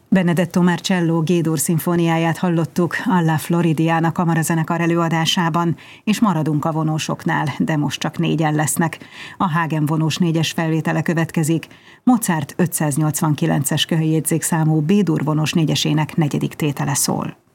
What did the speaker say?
Benedetto Marcello G-dur szimfóniáját hallottuk Alla Floridiana kamarazenekar előadásában, és maradunk a vonósoknál, de most csak 4-en lesznek. A Hagen vonós 4-es felvétele következik. Mozart 589-es köhöjjegyzékszámú B-dur vonós 4-esének 4. tétele szól.